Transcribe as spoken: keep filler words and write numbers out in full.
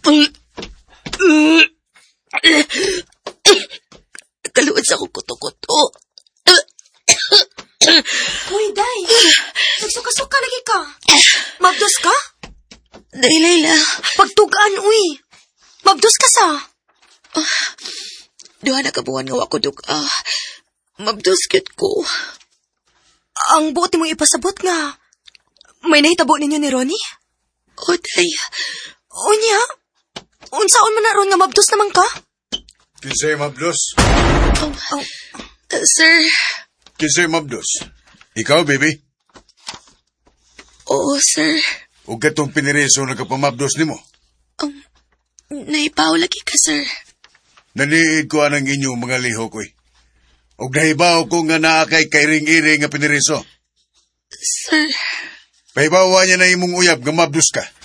Kaluwad sa akong kuto-kuto. Uy, day. Nagsuka-suka lagi ka. Mabdos ka? Day, Layla. Pagtugaan, uy. Mabdos ka sa? Uh, Duha na kabuhan nga wako duga. Mabdos kit ko. Ang buot mong ipasabot nga. May nahitabo ninyo ni Ronnie? O, day. Unya? Unsaon man na ron nga mabdos naman ka? Kinsay mabdos? Oh, oh. Uh, sir. Kinsay mabdos? Ikaw, baby? Oo, sir. Huwag ka itong pinireso na kapamabdos ni mo. Um, naipaw lagi ka, sir. Naniid ko anang inyong mga liho ko'y. Huwag nahibaw ko nga naakay kairing-iring nga pinireso. Sir. Pahibawa niya na imong uyab nga mabdos ka.